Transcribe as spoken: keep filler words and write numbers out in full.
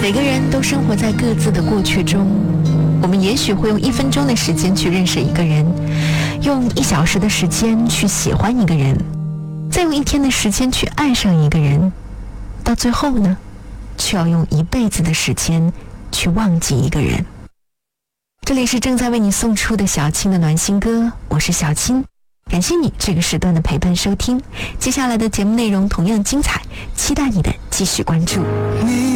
每个人都生活在各自的过去中，我们也许会用一分钟的时间去认识一个人，用一小时的时间去喜欢一个人，再用一天的时间去爱上一个人，到最后呢，却要用一辈子的时间去忘记一个人。这里是正在为你送出的小青的暖心歌，我是小青，感谢你这个时段的陪伴收听，接下来的节目内容同样精彩，期待你的继续关注。